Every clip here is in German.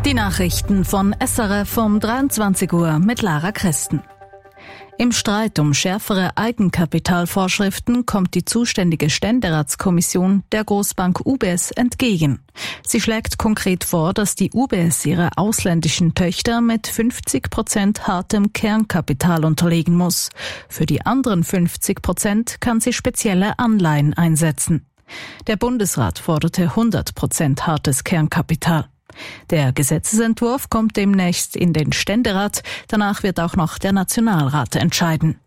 Die Nachrichten von SRF um 23 Uhr mit Lara Christen. Im Streit um schärfere Eigenkapitalvorschriften kommt die zuständige Ständeratskommission der Großbank UBS entgegen. Sie schlägt konkret vor, dass die UBS ihre ausländischen Töchter mit 50% hartem Kernkapital unterlegen muss. Für die anderen 50% kann sie spezielle Anleihen einsetzen. Der Bundesrat forderte 100% hartes Kernkapital. Der Gesetzesentwurf kommt demnächst in den Ständerat. Danach wird auch noch der Nationalrat entscheiden.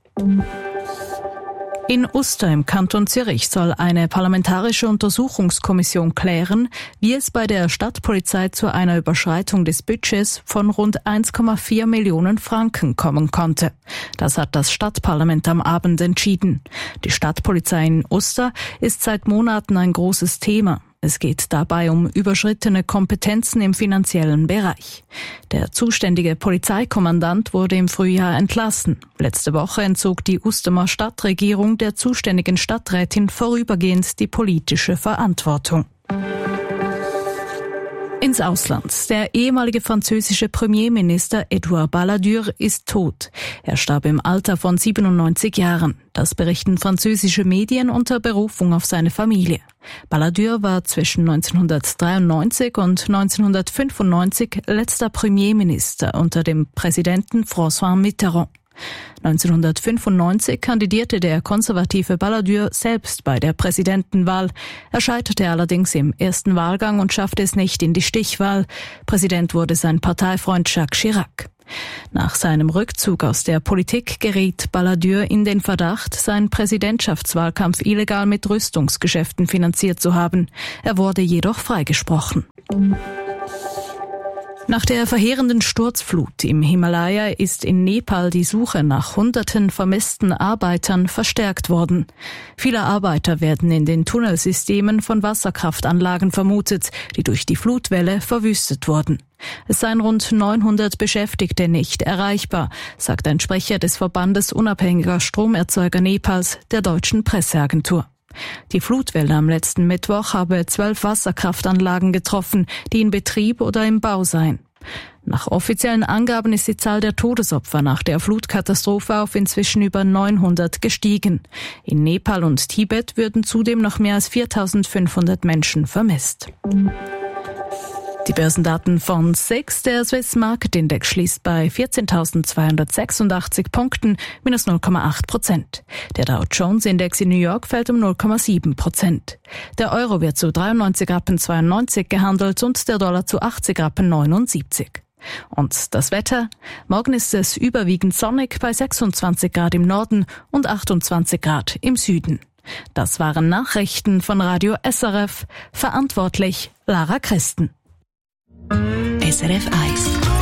In Uster im Kanton Zürich soll eine parlamentarische Untersuchungskommission klären, wie es bei der Stadtpolizei zu einer Überschreitung des Budgets von rund 1,4 Millionen Franken kommen konnte. Das hat das Stadtparlament am Abend entschieden. Die Stadtpolizei in Uster ist seit Monaten ein großes Thema. Es geht dabei um überschrittene Kompetenzen im finanziellen Bereich. Der zuständige Polizeikommandant wurde im Frühjahr entlassen. Letzte Woche entzog die Ustemer Stadtregierung der zuständigen Stadträtin vorübergehend die politische Verantwortung. Ins Ausland. Der ehemalige französische Premierminister Edouard Balladur ist tot. Er starb im Alter von 97 Jahren. Das berichten französische Medien unter Berufung auf seine Familie. Balladur war zwischen 1993 und 1995 letzter Premierminister unter dem Präsidenten François Mitterrand. 1995 kandidierte der konservative Balladur selbst bei der Präsidentenwahl. Er scheiterte allerdings im ersten Wahlgang und schaffte es nicht in die Stichwahl. Präsident wurde sein Parteifreund Jacques Chirac. Nach seinem Rückzug aus der Politik geriet Balladur in den Verdacht, seinen Präsidentschaftswahlkampf illegal mit Rüstungsgeschäften finanziert zu haben. Er wurde jedoch freigesprochen. Nach der verheerenden Sturzflut im Himalaya ist in Nepal die Suche nach hunderten vermissten Arbeitern verstärkt worden. Viele Arbeiter werden in den Tunnelsystemen von Wasserkraftanlagen vermutet, die durch die Flutwelle verwüstet wurden. Es seien rund 900 Beschäftigte nicht erreichbar, sagt ein Sprecher des Verbandes unabhängiger Stromerzeuger Nepals, der deutschen Presseagentur. Die Flutwelle am letzten Mittwoch habe 12 Wasserkraftanlagen getroffen, die in Betrieb oder im Bau seien. Nach offiziellen Angaben ist die Zahl der Todesopfer nach der Flutkatastrophe auf inzwischen über 900 gestiegen. In Nepal und Tibet würden zudem noch mehr als 4.500 Menschen vermisst. Die Börsendaten von SIX. Der Swiss Market Index schließt bei 14.286 Punkten, minus 0,8%. Der Dow Jones Index in New York fällt um 0,7%. Der Euro wird zu 93,92 Rappen gehandelt und der Dollar zu 80,79 Rappen. Und das Wetter? Morgen ist es überwiegend sonnig bei 26 Grad im Norden und 28 Grad im Süden. Das waren Nachrichten von Radio SRF. Verantwortlich Lara Christen. SRF 1